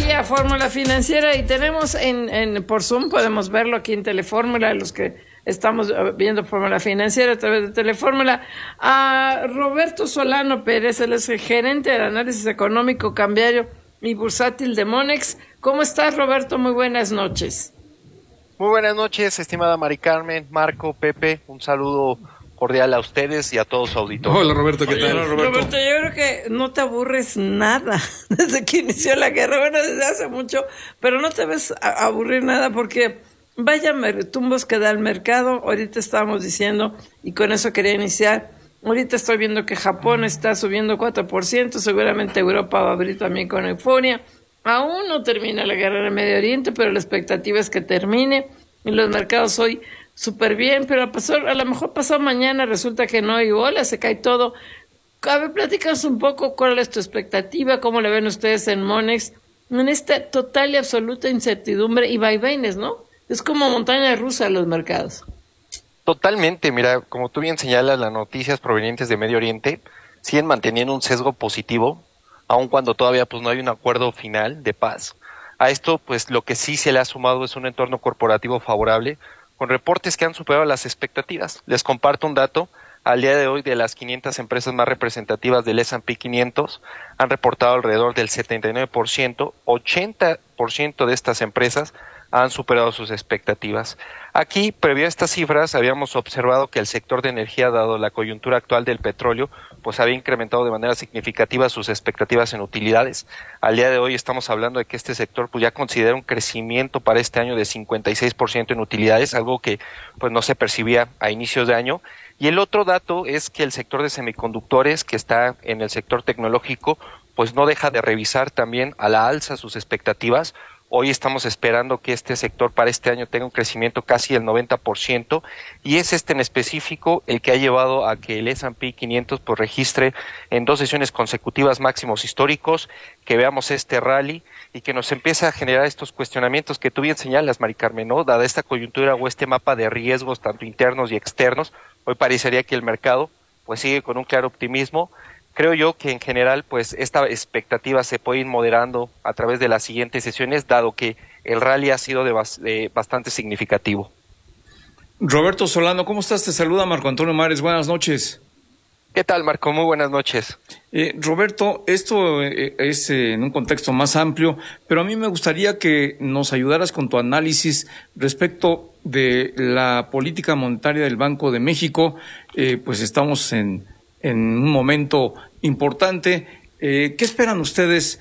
aquí a Fórmula Financiera y tenemos por Zoom, podemos verlo aquí en Telefórmula, los que estamos viendo Fórmula Financiera a través de Telefórmula, a Roberto Solano Pérez, él es el gerente de análisis económico, cambiario y bursátil de Monex. ¿Cómo estás, Roberto? Muy buenas noches. Muy buenas noches, estimada Mari Carmen, Marco, Pepe, un saludo cordial a ustedes y a todos su auditorio. Hola, Roberto, ¿qué tal? Roberto, yo creo que no te aburres nada desde que inició la guerra, bueno, desde hace mucho, pero no te ves a aburrir nada porque vaya tumbos que da el mercado. Ahorita estábamos diciendo, y con eso quería iniciar, ahorita estoy viendo que Japón está subiendo 4%, seguramente Europa va a abrir también con euforia. Aún no termina la guerra en el Medio Oriente, pero la expectativa es que termine, y los mercados hoy súper bien, pero a lo mejor pasado mañana resulta que no hay bola, se cae todo. A ver, platícanos un poco cuál es tu expectativa, cómo le ven ustedes en Monex, en esta total y absoluta incertidumbre y vaivenes, ¿no? Es como montaña rusa los mercados. Totalmente, mira, como tú bien señalas, las noticias provenientes de Medio Oriente siguen manteniendo un sesgo positivo, aun cuando todavía pues no hay un acuerdo final de paz. A esto, pues lo que sí se le ha sumado es un entorno corporativo favorable, con reportes que han superado las expectativas. Les comparto un dato. Al día de hoy, de las 500 empresas más representativas del S&P 500, han reportado alrededor del 79%, 80% de estas empresas han superado sus expectativas. Aquí, previo a estas cifras, habíamos observado que el sector de energía, dado la coyuntura actual del petróleo, pues había incrementado de manera significativa sus expectativas en utilidades. Al día de hoy estamos hablando de que este sector pues ya considera un crecimiento para este año de 56% en utilidades, algo que pues no se percibía a inicios de año. Y el otro dato es que el sector de semiconductores, que está en el sector tecnológico, pues no deja de revisar también a la alza sus expectativas. Hoy estamos esperando que este sector para este año tenga un crecimiento casi del 90%, y es este en específico el que ha llevado a que el S&P 500 pues registre en 2 sesiones consecutivas máximos históricos, que veamos este rally y que nos empieza a generar estos cuestionamientos que tú bien señalas, Mari Carmen, ¿no? Dada esta coyuntura o este mapa de riesgos tanto internos y externos, hoy parecería que el mercado pues sigue con un claro optimismo. Creo yo que en general pues esta expectativa se puede ir moderando a través de las siguientes sesiones, dado que el rally ha sido bastante significativo. Roberto Solano, ¿cómo estás? Te saluda Marco Antonio Mares, buenas noches. ¿Qué tal, Marco? Muy buenas noches. Roberto, esto es en un contexto más amplio, pero a mí me gustaría que nos ayudaras con tu análisis respecto de la política monetaria del Banco de México. Pues estamos en un momento importante. ¿Qué esperan ustedes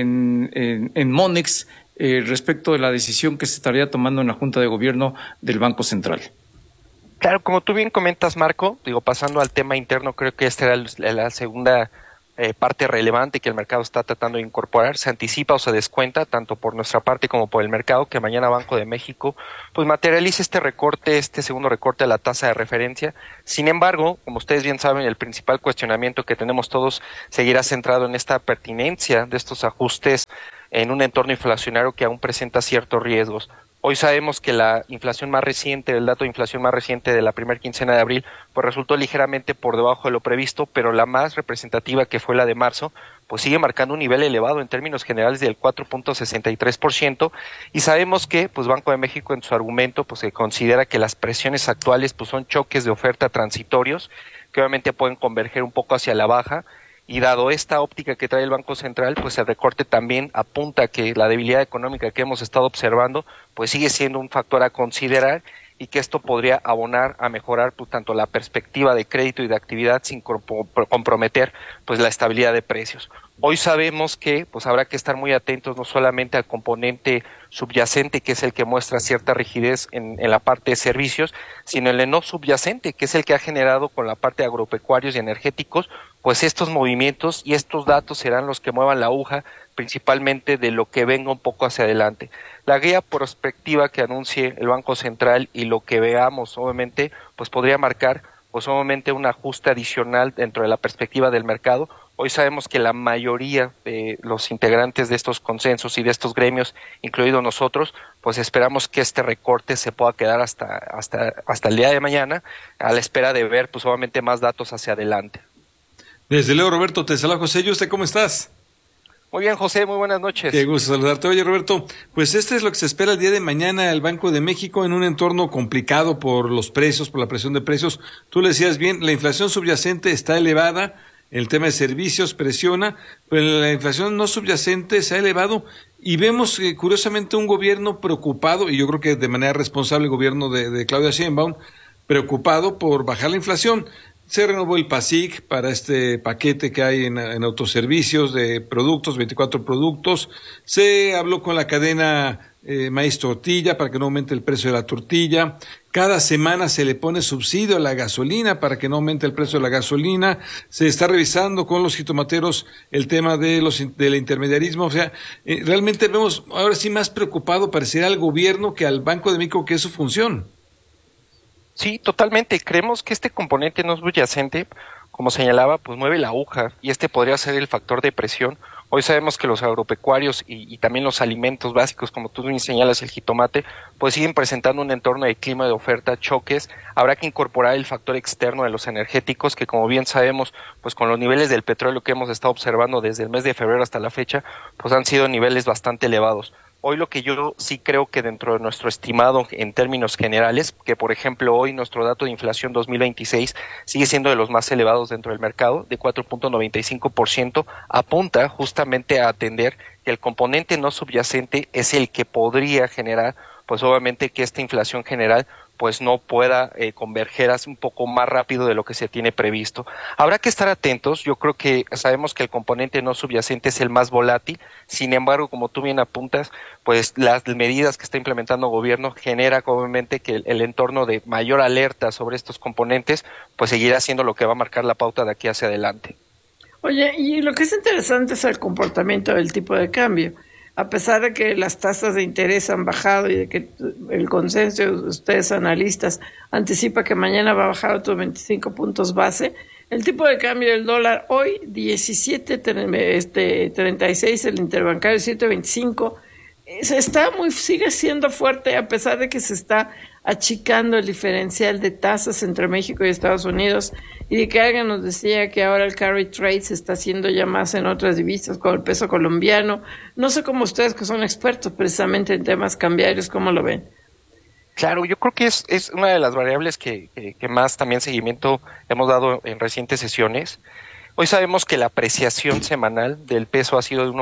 en Monex respecto de la decisión que se estaría tomando en la Junta de Gobierno del Banco Central? Claro, como tú bien comentas, Marco, pasando al tema interno, creo que esta era la segunda parte relevante que el mercado está tratando de incorporar. Se anticipa o se descuenta, tanto por nuestra parte como por el mercado, que mañana Banco de México pues materialice este segundo recorte a la tasa de referencia. Sin embargo, como ustedes bien saben, el principal cuestionamiento que tenemos todos seguirá centrado en esta pertinencia de estos ajustes en un entorno inflacionario que aún presenta ciertos riesgos. Hoy sabemos que la inflación más reciente, el dato de inflación más reciente de la primera quincena de abril, pues resultó ligeramente por debajo de lo previsto, pero la más representativa, que fue la de marzo, pues sigue marcando un nivel elevado en términos generales del 4.63%, y sabemos que pues Banco de México en su argumento pues se considera que las presiones actuales pues son choques de oferta transitorios que obviamente pueden converger un poco hacia la baja. Y dado esta óptica que trae el Banco Central, pues el recorte también apunta a que la debilidad económica que hemos estado observando, pues sigue siendo un factor a considerar, y que esto podría abonar a mejorar pues tanto la perspectiva de crédito y de actividad sin comprometer pues la estabilidad de precios. Hoy sabemos que pues habrá que estar muy atentos no solamente al componente subyacente, que es el que muestra cierta rigidez en la parte de servicios, sino el no subyacente, que es el que ha generado con la parte de agropecuarios y energéticos, pues estos movimientos, y estos datos serán los que muevan la aguja principalmente de lo que venga un poco hacia adelante. La guía prospectiva que anuncie el Banco Central y lo que veamos, obviamente, pues podría marcar pues obviamente un ajuste adicional dentro de la perspectiva del mercado. Hoy sabemos que la mayoría de los integrantes de estos consensos y de estos gremios, incluidos nosotros, pues esperamos que este recorte se pueda quedar hasta el día de mañana, a la espera de ver pues obviamente más datos hacia adelante. Desde luego, Roberto, te saluda José. ¿Y usted cómo estás? Muy bien, José, muy buenas noches. Qué gusto saludarte. Oye, Roberto, pues este es lo que se espera el día de mañana al Banco de México en un entorno complicado por los precios, por la presión de precios. Tú le decías bien, la inflación subyacente está elevada, el tema de servicios presiona, pero la inflación no subyacente se ha elevado y vemos curiosamente un gobierno preocupado, y yo creo que de manera responsable el gobierno de Claudia Sheinbaum, preocupado por bajar la inflación. Se renovó el PASIC para este paquete que hay en autoservicios de productos, 24 productos. Se habló con la cadena maíz tortilla para que no aumente el precio de la tortilla. Cada semana se le pone subsidio a la gasolina para que no aumente el precio de la gasolina. Se está revisando con los jitomateros el tema del intermediarismo. O sea, realmente vemos ahora sí más preocupado pareciera al gobierno que al Banco de México, que es su función. Sí, totalmente. Creemos que este componente no subyacente, como señalaba, pues mueve la aguja y este podría ser el factor de presión. Hoy sabemos que los agropecuarios y también los alimentos básicos, como tú bien señalas, el jitomate, pues siguen presentando un entorno de clima de oferta, choques. Habrá que incorporar el factor externo de los energéticos, que como bien sabemos, pues con los niveles del petróleo que hemos estado observando desde el mes de febrero hasta la fecha, pues han sido niveles bastante elevados. Hoy lo que yo sí creo que dentro de nuestro estimado en términos generales, que por ejemplo hoy nuestro dato de inflación 2026 sigue siendo de los más elevados dentro del mercado, de 4.95%, apunta justamente a atender que el componente no subyacente es el que podría generar, pues obviamente que esta inflación general pues no pueda converger un poco más rápido de lo que se tiene previsto. Habrá que estar atentos. Yo creo que sabemos que el componente no subyacente es el más volátil. Sin embargo, como tú bien apuntas, pues las medidas que está implementando el gobierno genera obviamente que el entorno de mayor alerta sobre estos componentes pues seguirá siendo lo que va a marcar la pauta de aquí hacia adelante. Oye, y lo que es interesante es el comportamiento del tipo de cambio. A pesar de que las tasas de interés han bajado y de que el consenso de ustedes analistas anticipa que mañana va a bajar otros 25 puntos base, el tipo de cambio del dólar hoy 17.36, el interbancario 7.25, sigue siendo fuerte a pesar de que se está achicando el diferencial de tasas entre México y Estados Unidos, y de que alguien nos decía que ahora el carry trade se está haciendo ya más en otras divisas, con el peso colombiano. No sé cómo ustedes, que son expertos precisamente en temas cambiarios, ¿cómo lo ven? Claro, yo creo que es una de las variables que más también seguimiento hemos dado en recientes sesiones. Hoy sabemos que la apreciación semanal del peso ha sido de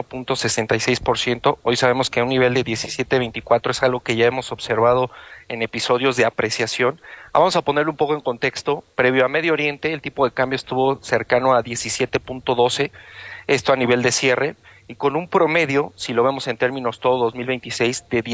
1.66%. Hoy sabemos que a un nivel de 17.24 es algo que ya hemos observado en episodios de apreciación. Vamos a ponerlo un poco en contexto. Previo a Medio Oriente, el tipo de cambio estuvo cercano a 17.12, esto a nivel de cierre, y con un promedio, si lo vemos en términos todo 2026, de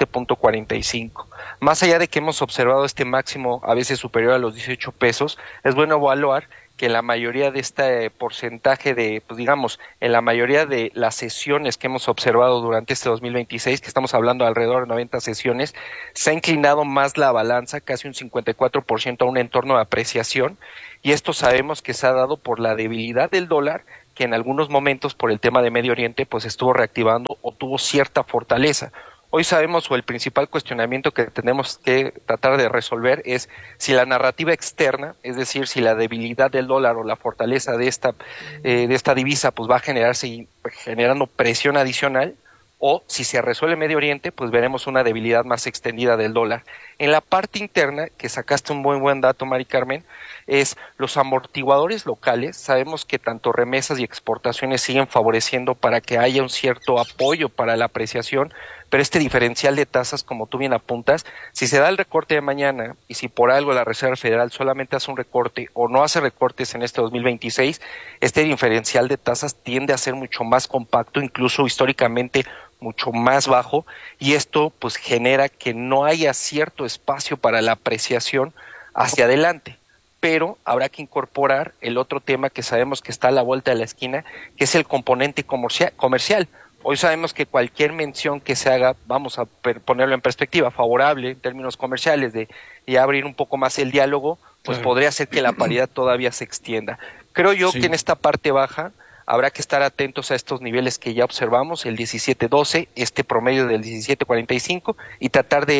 17.45. Más allá de que hemos observado este máximo a veces superior a los 18 pesos, es bueno evaluar que en la mayoría de este porcentaje de, pues digamos, en la mayoría de las sesiones que hemos observado durante este 2026, que estamos hablando de alrededor de 90 sesiones, se ha inclinado más la balanza, casi un 54% a un entorno de apreciación, y esto sabemos que se ha dado por la debilidad del dólar, que en algunos momentos por el tema de Medio Oriente pues estuvo reactivando o tuvo cierta fortaleza. Hoy sabemos, o el principal cuestionamiento que tenemos que tratar de resolver es si la narrativa externa, es decir, si la debilidad del dólar o la fortaleza de esta divisa pues va a generando presión adicional, o si se resuelve Medio Oriente, pues veremos una debilidad más extendida del dólar. En la parte interna, que sacaste un buen dato, Mari Carmen, es los amortiguadores locales. Sabemos que tanto remesas y exportaciones siguen favoreciendo para que haya un cierto apoyo para la apreciación, pero este diferencial de tasas, como tú bien apuntas, si se da el recorte de mañana y si por algo la Reserva Federal solamente hace un recorte o no hace recortes en este 2026, este diferencial de tasas tiende a ser mucho más compacto, incluso históricamente mucho más bajo, y esto pues genera que no haya cierto espacio para la apreciación hacia adelante. Pero habrá que incorporar el otro tema que sabemos que está a la vuelta de la esquina, que es el componente comercial. Hoy sabemos que cualquier mención que se haga, vamos a ponerlo en perspectiva, favorable en términos comerciales, de abrir un poco más el diálogo, pues podría hacer que la paridad todavía se extienda. Creo yo que en esta parte baja habrá que estar atentos a estos niveles que ya observamos, el 17.12, este promedio del 17.45, y tratar de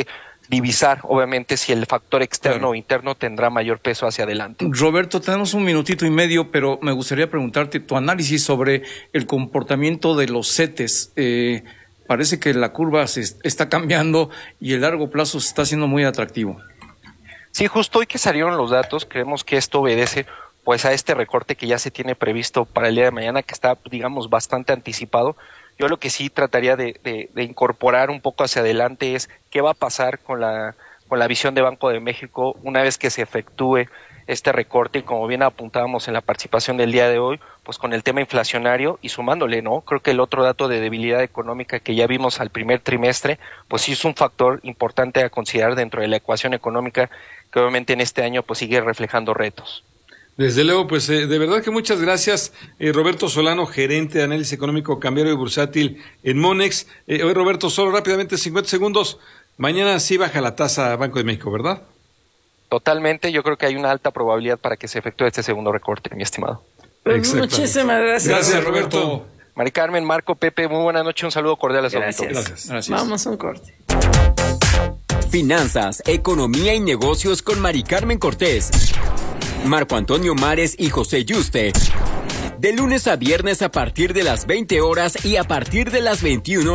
divisar, obviamente, si el factor externo o interno tendrá mayor peso hacia adelante. Roberto, tenemos 1 minutito y medio, pero me gustaría preguntarte tu análisis sobre el comportamiento de los CETES. Parece que la curva se está cambiando y el largo plazo se está haciendo muy atractivo. Sí, justo hoy que salieron los datos, creemos que esto obedece pues a este recorte que ya se tiene previsto para el día de mañana, que está, digamos, bastante anticipado. Yo lo que sí trataría de incorporar un poco hacia adelante es qué va a pasar con la visión de Banco de México una vez que se efectúe este recorte, y como bien apuntábamos en la participación del día de hoy, pues con el tema inflacionario y sumándole, ¿no? Creo que el otro dato de debilidad económica que ya vimos al primer trimestre, pues sí es un factor importante a considerar dentro de la ecuación económica que obviamente en este año pues sigue reflejando retos. Desde luego, pues de verdad que muchas gracias, Roberto Solano, gerente de análisis económico cambiario y bursátil en Monex. Hoy, Roberto, solo rápidamente, 50 segundos. Mañana sí baja la tasa Banco de México, ¿verdad? Totalmente, yo creo que hay una alta probabilidad para que se efectúe este segundo recorte, mi estimado. Muchísimas gracias. Gracias, Roberto. Mari Carmen, Marco, Pepe, muy buena noche, un saludo cordial a su auditorio. Gracias. Vamos a un corte. Finanzas, economía y negocios con Mari Carmen Cortés, Marco Antonio Mares y José Yuste. De lunes a viernes a partir de las 20 horas y a partir de las 21